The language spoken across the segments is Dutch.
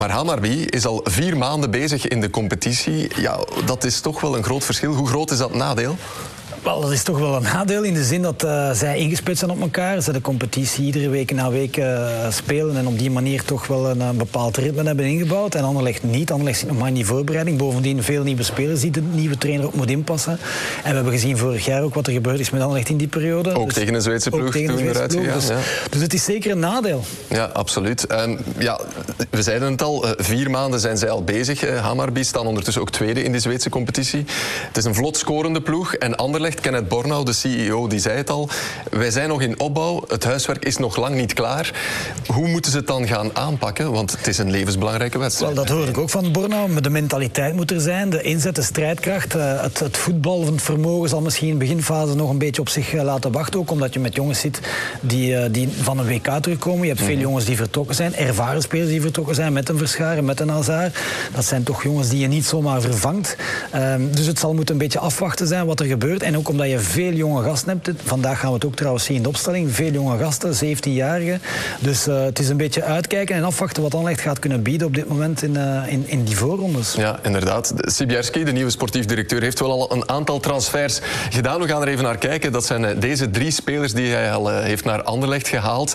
Maar Hammarby is al 4 maanden bezig in de competitie. Ja, dat is toch wel een groot verschil. Hoe groot is dat nadeel? Wel, dat is toch wel een nadeel in de zin dat zij ingespeeld zijn op elkaar. Ze de competitie iedere week na week spelen en op die manier toch wel een bepaald ritme hebben ingebouwd. En Anderlecht niet. Anderlecht zit nog maar in die voorbereiding. Bovendien veel nieuwe spelers die de nieuwe trainer op moet inpassen. En we hebben gezien vorig jaar ook wat er gebeurd is met Anderlecht in die periode. Ook dus, tegen een Zweedse ploeg toen eruit gegaan. Dus, dus het is zeker een nadeel. Ja, absoluut. Ja, we zeiden het al, 4 maanden zijn zij al bezig. Hammarby staan ondertussen ook tweede in de Zweedse competitie. Het is een vlot scorende ploeg en Anderlecht, Kenneth Bornau, de CEO, die zei het al. Wij zijn nog in opbouw, het huiswerk is nog lang niet klaar. Hoe moeten ze het dan gaan aanpakken? Want het is een levensbelangrijke wedstrijd. Wel, dat hoor ik ook van Bornau. De mentaliteit moet er zijn, de inzet, de strijdkracht. Het voetbal van het vermogen zal misschien in de beginfase nog een beetje op zich laten wachten. Ook omdat je met jongens zit die van een WK terugkomen. Je hebt veel jongens die vertrokken zijn, ervaren spelers die vertrokken zijn, met een Verscharen, met een Hazard. Dat zijn toch jongens die je niet zomaar vervangt. Dus het zal moeten een beetje afwachten zijn wat er gebeurt. En ook omdat je veel jonge gasten hebt. Vandaag gaan we het ook trouwens zien in de opstelling. Veel jonge gasten, 17-jarigen. Dus het is een beetje uitkijken en afwachten wat Anderlecht gaat kunnen bieden op dit moment in die voorrondes. Ja, inderdaad. Sibierski, de nieuwe sportief directeur, heeft wel al een aantal transfers gedaan. We gaan er even naar kijken. Dat zijn deze 3 spelers die hij al heeft naar Anderlecht gehaald.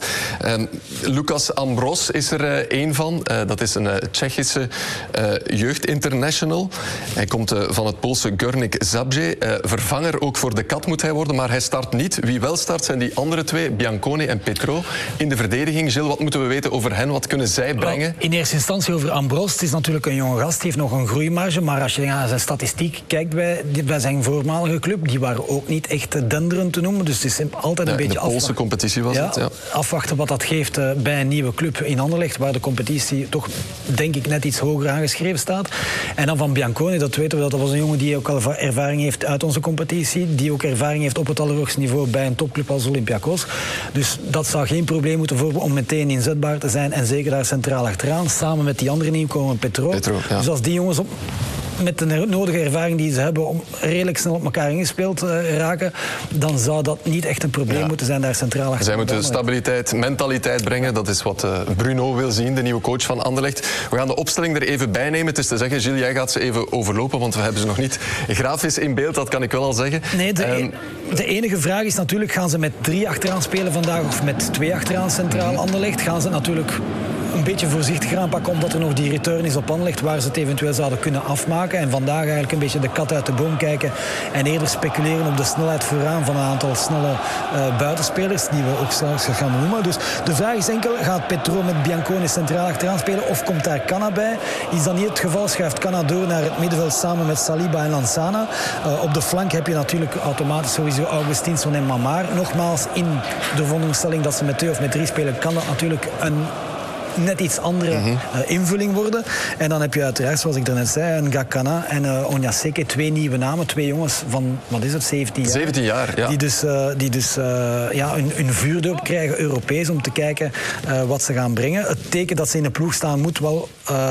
Lucas Ambros is er één van. Dat is een Tsjechische jeugdinternational. Hij komt van het Poolse Górnik Zabrze. Vervanger ook voor de Kat moet hij worden, maar hij start niet. Wie wel start zijn die andere 2, Biancone en Petro. In de verdediging, Gilles, wat moeten we weten over hen? Wat kunnen zij brengen? In eerste instantie over Ambros. Het is natuurlijk een jonge gast, die heeft nog een groeimarge. Maar als je naar zijn statistiek kijkt bij zijn voormalige club, die waren ook niet echt denderend te noemen. Dus het is altijd een beetje afwachten. De Poolse competitie was het, ja. Afwachten wat dat geeft bij een nieuwe club in Anderlecht, waar de competitie toch, denk ik, net iets hoger aangeschreven staat. En dan van Biancone, dat weten we, dat was een jongen die ook al ervaring heeft uit onze competitie, die ook ervaring heeft op het allerhoogste niveau bij een topclub als Olympiakos. Dus dat zou geen probleem moeten vormen om meteen inzetbaar te zijn en zeker daar centraal achteraan, samen met die andere nieuwkomer Petro. Ja. Dus als die jongens met de nodige ervaring die ze hebben om redelijk snel op elkaar ingespeeld raken, dan zou dat niet echt een probleem moeten zijn daar centraal achter. Zij moeten stabiliteit, mentaliteit brengen. Dat is wat Bruno wil zien, de nieuwe coach van Anderlecht. We gaan de opstelling er even bij nemen. Het is te zeggen, Gilles, jij gaat ze even overlopen, want we hebben ze nog niet grafisch in beeld, dat kan ik wel al zeggen. Nee, de enige vraag is natuurlijk, gaan ze met 3 achteraan spelen vandaag of met 2 achteraan centraal Anderlecht? Gaan ze natuurlijk een beetje voorzichtiger aanpakken, omdat er nog die return is op Anderlecht waar ze het eventueel zouden kunnen afmaken. En vandaag eigenlijk een beetje de kat uit de boom kijken en eerder speculeren op de snelheid vooraan van een aantal snelle buitenspelers, die we ook straks gaan noemen. Dus de vraag is enkel, gaat Petro met Biancone centraal achteraan spelen of komt daar Canna bij? Is dat niet het geval, schuift Canna door naar het middenveld samen met Saliba en Lansana. Op de flank heb je natuurlijk automatisch sowieso Augustinsson en Mamar. Nogmaals, in de veronderstelling dat ze met 2 of met 3 spelen, kan dat natuurlijk een net iets andere invulling worden. En dan heb je uiteraard, zoals ik daarnet zei, een Gakana en Onyaseke, 2 nieuwe namen, 2 jongens van, wat is het, 17 jaar? 17 jaar, ja. Die dus hun vuurdoop krijgen, Europees, om te kijken wat ze gaan brengen. Het teken dat ze in de ploeg staan moet wel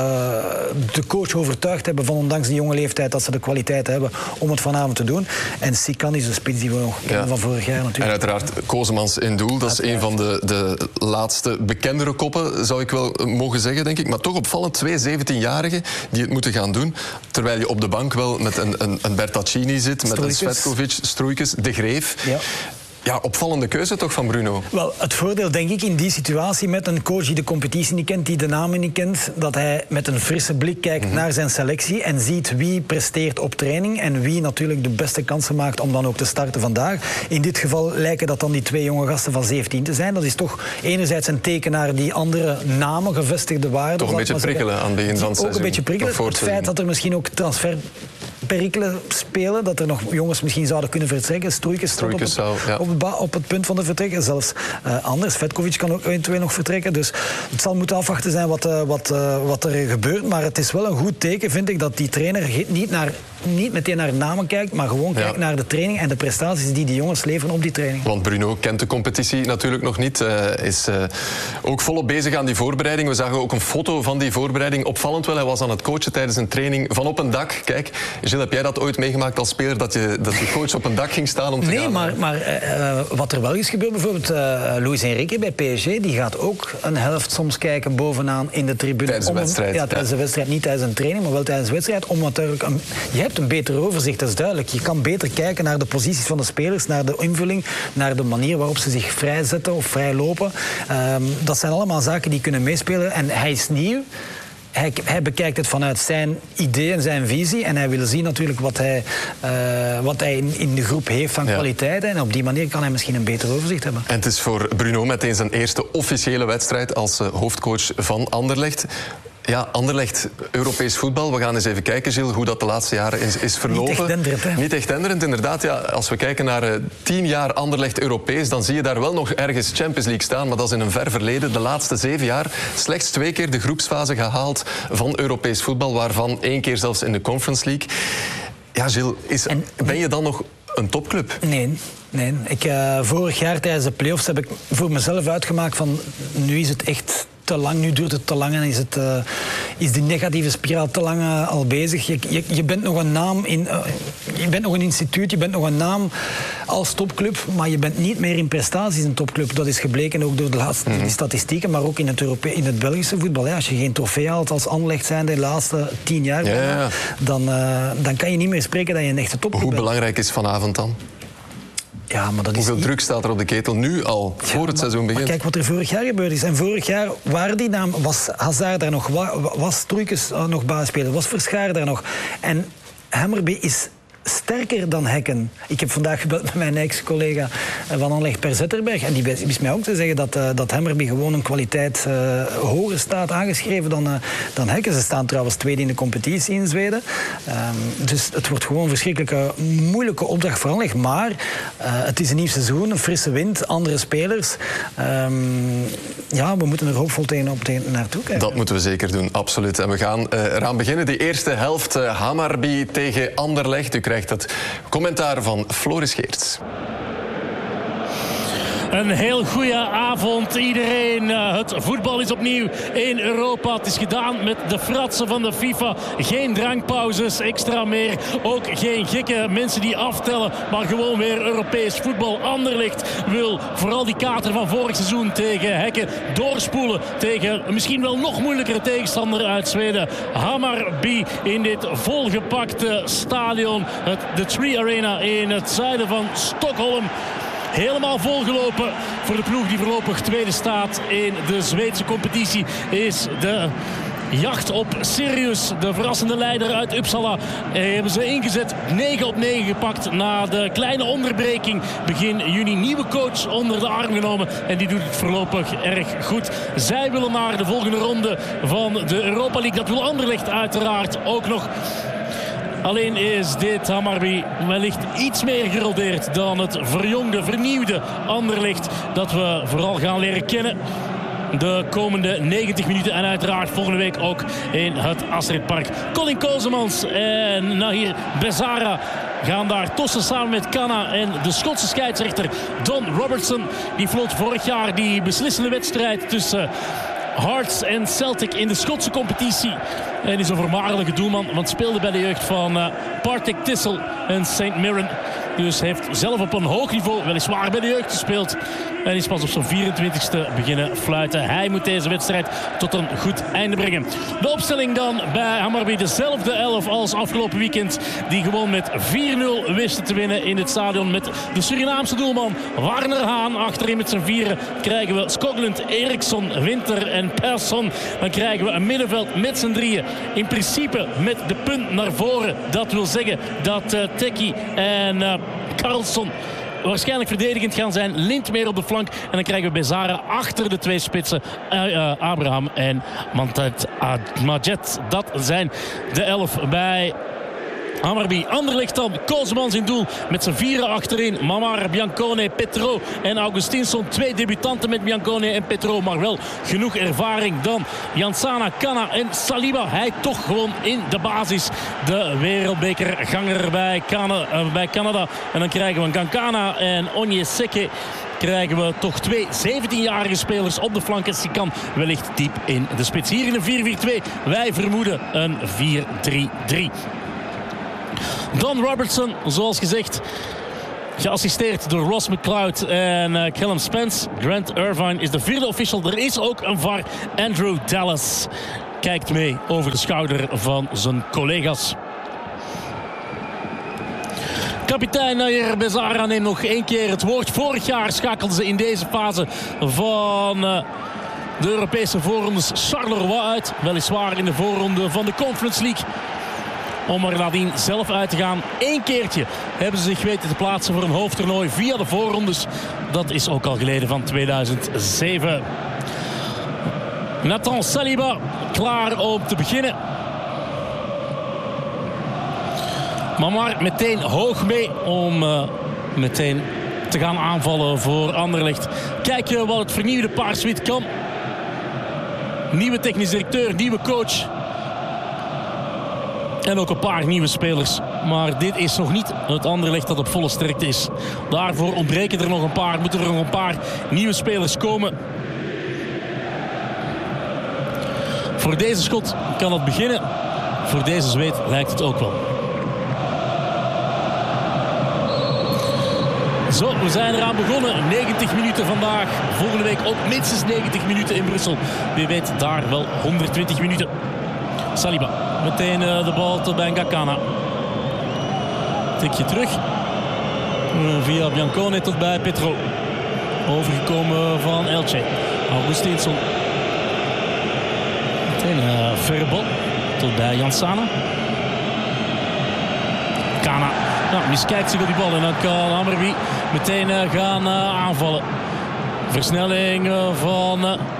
de coach overtuigd hebben van, ondanks die jonge leeftijd, dat ze de kwaliteit hebben om het vanavond te doen. En Sikan is de spits die we nog kennen van vorig jaar natuurlijk. En uiteraard Kosemans in doel, dat is een van de laatste bekendere koppen, zou ik wel mogen zeggen, denk ik. Maar toch opvallend, 2 17-jarigen die het moeten gaan doen. Terwijl je op de bank wel met een Bertaccini zit, met een Svetkovic, Stroeikens, De Greef. Ja. Ja, opvallende keuze toch van Bruno? Wel, het voordeel denk ik in die situatie met een coach die de competitie niet kent, die de namen niet kent, dat hij met een frisse blik kijkt naar zijn selectie en ziet wie presteert op training en wie natuurlijk de beste kansen maakt om dan ook te starten vandaag. In dit geval lijken dat dan die 2 jonge gasten van 17 te zijn. Dat is toch enerzijds een teken naar die andere namen, gevestigde waarden. Toch een beetje prikkelen aan het begin van het seizoen. Ook een beetje prikkelen. Het feit dat er misschien ook transferperikelen spelen, dat er nog jongens misschien zouden kunnen vertrekken. Stroeikens op het punt van de vertrekken. Zelfs anders. Svetkovic kan ook eventueel nog vertrekken. Dus het zal moeten afwachten zijn wat er gebeurt. Maar het is wel een goed teken, vind ik, dat die trainer niet naar niet meteen naar namen kijkt, maar gewoon kijkt naar de training en de prestaties die jongens leveren op die training. Want Bruno kent de competitie natuurlijk nog niet. Is ook volop bezig aan die voorbereiding. We zagen ook een foto van die voorbereiding. Opvallend wel, hij was aan het coachen tijdens een training van op een dak. Kijk, Gilles, heb jij dat ooit meegemaakt als speler, dat de coach op een dak ging staan om te gaan? Nee, maar wat er wel is gebeurd, bijvoorbeeld Luis Enrique bij PSG, die gaat ook een helft soms kijken bovenaan in de tribune. Tijdens de wedstrijd. Ja, tijdens de wedstrijd. Niet tijdens een training, maar wel tijdens de wedstrijd. Je hebt een beter overzicht, dat is duidelijk. Je kan beter kijken naar de posities van de spelers, naar de invulling, naar de manier waarop ze zich vrijzetten of vrijlopen. Dat zijn allemaal zaken die kunnen meespelen. En hij is nieuw. Hij bekijkt het vanuit zijn idee en zijn visie. En hij wil zien natuurlijk wat hij in de groep heeft van kwaliteiten. En op die manier kan hij misschien een beter overzicht hebben. En het is voor Bruno meteen zijn eerste officiële wedstrijd als hoofdcoach van Anderlecht. Ja, Anderlecht, Europees voetbal. We gaan eens even kijken, Gilles, hoe dat de laatste jaren is verlopen. Niet echt denderend, hè? Niet echt denderend, inderdaad. Ja, als we kijken naar 10 jaar Anderlecht Europees, dan zie je daar wel nog ergens Champions League staan, maar dat is in een ver verleden. De laatste 7 jaar slechts 2 keer de groepsfase gehaald van Europees voetbal, waarvan 1 keer zelfs in de Conference League. Ja, Gilles, ben je dan nog een topclub? Nee. Vorig jaar tijdens de play-offs heb ik voor mezelf uitgemaakt van nu is het echt te lang, nu duurt het te lang en is die negatieve spiraal te lang al bezig. Je bent nog een naam je bent nog een instituut, je bent nog een naam als topclub, maar je bent niet meer in prestaties een topclub. Dat is gebleken ook door de laatste statistieken, maar ook in het Belgische voetbal. Ja, als je geen trofee haalt als Anderlecht zijn de laatste 10 jaar, dan kan je niet meer spreken dat je een echte topclub bent. Hoe belangrijk is vanavond dan? Ja, maar hoeveel druk staat er op de ketel nu al, voor het seizoen begint? Maar kijk wat er vorig jaar gebeurd is. En vorig jaar waren die naam, was Hazard daar nog, was Struikens nog basisspeler, was Verschaar daar nog. En Hammerby is sterker dan Hekken. Ik heb vandaag gebeld met mijn ex-collega van Anderlecht, Per Zetterberg, en die wist mij ook te zeggen dat Hammerby gewoon een kwaliteit hoger staat aangeschreven dan Hekken. Ze staan trouwens tweede in de competitie in Zweden. Dus het wordt gewoon een verschrikkelijke moeilijke opdracht voor Anderlecht. Maar het is een nieuw seizoen, een frisse wind, andere spelers. We moeten er hoopvol naartoe kijken. Dat moeten we zeker doen, absoluut. En we gaan eraan beginnen. De eerste helft, Hammarby tegen Anderlecht. U krijgt het commentaar van Floris Geerts. Een heel goede avond iedereen. Het voetbal is opnieuw in Europa. Het is gedaan met de fratsen van de FIFA. Geen drankpauzes, extra meer. Ook geen gekke mensen die aftellen. Maar gewoon weer Europees voetbal. Anderlecht wil vooral die kater van vorig seizoen tegen Hekken doorspoelen. Tegen misschien wel nog moeilijkere tegenstander uit Zweden. Hammarby in dit volgepakte stadion. De Tree Arena in het zuiden van Stockholm. Helemaal volgelopen voor de ploeg die voorlopig tweede staat in de Zweedse competitie. Is de jacht op Sirius, de verrassende leider uit Uppsala. Hebben ze ingezet, 9-9 gepakt na de kleine onderbreking. Begin juni nieuwe coach onder de arm genomen. En die doet het voorlopig erg goed. Zij willen naar de volgende ronde van de Europa League. Dat wil Anderlecht uiteraard ook nog. Alleen is dit Hammarby wellicht iets meer gerodeerd dan het verjongde, vernieuwde Anderlecht dat we vooral gaan leren kennen de komende 90 minuten. En uiteraard volgende week ook in het Astridpark. Colin Kozemans en Nahir Bezara gaan daar tussen samen met Kanna en de Schotse scheidsrechter Don Robertson. Die floot vorig jaar die beslissende wedstrijd tussen Hearts en Celtic in de Schotse competitie. En is een vermaardelijke doelman, want speelde bij de jeugd van Partick Thistle en St. Mirren. Dus heeft zelf op een hoog niveau weliswaar bij de jeugd gespeeld. En is pas op zijn 24e beginnen fluiten. Hij moet deze wedstrijd tot een goed einde brengen. De opstelling dan bij Hammarby dezelfde 11 als afgelopen weekend. Die gewoon met 4-0 wisten te winnen in het stadion. Met de Surinaamse doelman Warner Haan. Achterin met z'n vieren krijgen we Skoglund, Eriksson, Winter en Persson. Dan krijgen we een middenveld met z'n drieën. In principe met de punt naar voren. Dat wil zeggen dat Tekkie en Karlsson waarschijnlijk verdedigend gaan zijn. Lindmeer op de flank. En dan krijgen we Bezara achter de twee spitsen. Abraham en Majet. Dat zijn de 11 bij Hammarby, Anderlecht dan. Kozemans in doel met zijn vieren achterin. Mamar, Biancone, Petro en Augustinsson. 2 debutanten met Biancone en Petro, maar wel genoeg ervaring. Dan Jansana, Kana en Saliba. Hij toch gewoon in de basis. De wereldbekerganger bij Canada. En dan krijgen we Gankana en Onyeseke. Krijgen we toch 2 17-jarige spelers op de flank. En Sikan wellicht diep in de spits. Hier in een 4-4-2. Wij vermoeden een 4-3-3. Don Robertson, zoals gezegd, geassisteerd door Ross McLeod en Callum Spence. Grant Irvine is de 4e official. Er is ook een VAR. Andrew Dallas kijkt mee over de schouder van zijn collega's. Kapitein Nair Bezara neemt nog 1 keer het woord. Vorig jaar schakelden ze in deze fase van de Europese voorrondes Charleroi uit. Weliswaar in de voorronde van de Conference League. Om er nadien zelf uit te gaan. 1 keertje hebben ze zich weten te plaatsen voor een hoofdtoernooi via de voorrondes. Dat is ook al geleden van 2007. Nathan Saliba klaar om te beginnen. Maar meteen hoog mee om meteen te gaan aanvallen voor Anderlecht. Kijken wat het vernieuwde Paars-Wit kan. Nieuwe technisch directeur, nieuwe coach. En ook een paar nieuwe spelers. Maar dit is nog niet het Anderlecht dat op volle sterkte is. Daarvoor ontbreken er nog een paar. Moeten er nog een paar nieuwe spelers komen. Voor deze schot kan het beginnen. Voor deze zweet lijkt het ook wel. Zo, we zijn eraan begonnen. 90 minuten vandaag. Volgende week ook minstens 90 minuten in Brussel. Wie weet daar wel 120 minuten. Saliba. Meteen de bal tot bij Ngakana. Tikje terug. Via Biancone tot bij Petro. Overgekomen van Elche. Augustinsson. Meteen een verre bal. Tot bij Jansana. Kana. Nou, miskijkt zich op die bal. En dan kan Hammarby meteen gaan aanvallen. Versnelling van...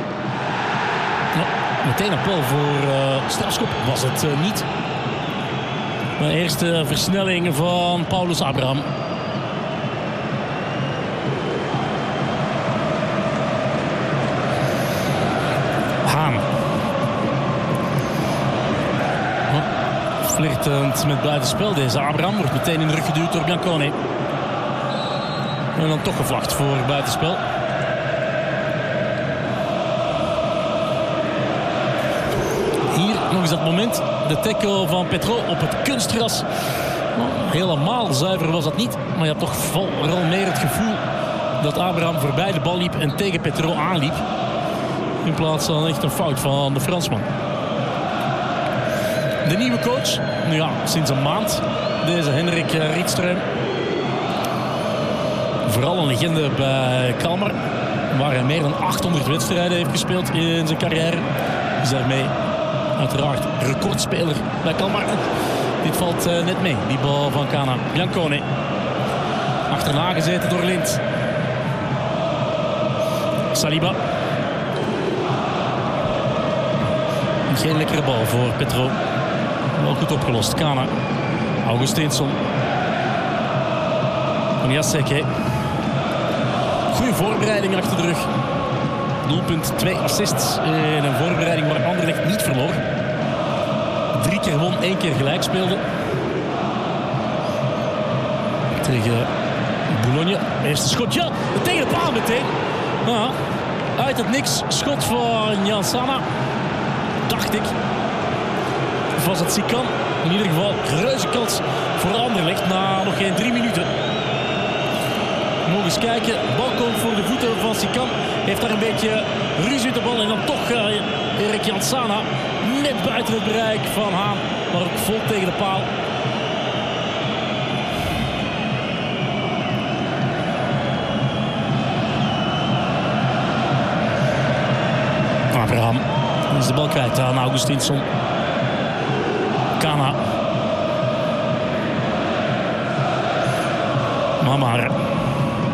meteen een bal voor strafschop was het niet. De eerste versnelling van Paulus Abraham. Haan. Flirtend met buitenspel. Deze Abraham wordt meteen in de rug geduwd door Biancone. En dan toch gevlacht voor buitenspel. Hier nog eens dat moment. De tackle van Petro op het kunstgras. Helemaal zuiver was dat niet. Maar je had toch vooral meer het gevoel dat Abraham voorbij de bal liep en tegen Petro aanliep. In plaats van echt een fout van de Fransman. De nieuwe coach. Nu ja, sinds een maand. Deze Henrik Rietström. Vooral een legende bij Kalmar. Waar hij meer dan 800 wedstrijden heeft gespeeld in zijn carrière. Is daarmee uiteraard recordspeler bij Kalmar. Dit valt net mee, die bal van Kana. Biancone. Achterna gezeten door Lind. Saliba. Geen lekkere bal voor Petro. Wel goed opgelost. Kana. Augustinsson. Onyeseke. Goede voorbereiding achter de rug. Doelpunt, 2 assists in een voorbereiding waar Anderlecht niet verloor. 3 keer won, 1 keer gelijk speelde. Tegen Boulogne. Eerste schotje. Tegen de paal meteen. Ja, uit het niks. Schot van Jansana. Dacht ik. Of was het Sikan? In ieder geval reuze kans voor Anderlecht na nog geen 3 minuten. Nog eens kijken. Bal komt voor de voeten van Sikan. Heeft daar een beetje ruzie met de bal. En dan toch Erik Jansana. Net buiten het bereik van Haan. Maar ook vol tegen de paal. Abraham. Dan is de bal kwijt aan Augustinsson. Kana. Mamar.